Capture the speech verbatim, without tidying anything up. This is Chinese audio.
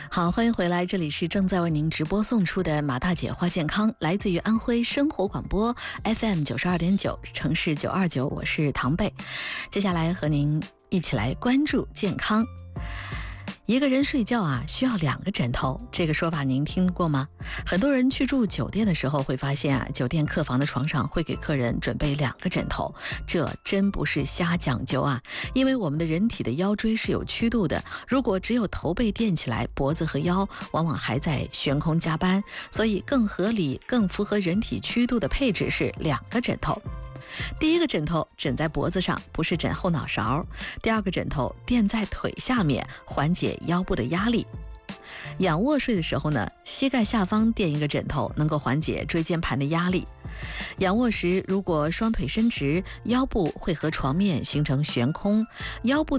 好，欢迎回来，这里是正在为您直播送出的马大姐话健康，来自于安徽生活广播 F M 九十二点九，城市九二九，我是唐贝。接下来和您一起来关注健康。一个人睡觉啊，需要两个枕头，这个说法您听过吗？很多人去住酒店的时候会发现啊，酒店客房的床上会给客人准备两个枕头，这真不是瞎讲究啊！因为我们的人体的腰椎是有曲度的，如果只有头被垫起来，脖子和腰往往还在悬空加班，所以更合理、更符合人体曲度的配置是两个枕头。第一个枕头枕在脖子上，不是枕后脑勺；第二个枕头垫在腿下面，缓解腰部的压力。仰卧睡的时候呢，膝盖下方垫一个枕头，能够缓解椎间盘的压力。仰卧时，如果双腿伸直，腰部会和床面形成悬空，腰部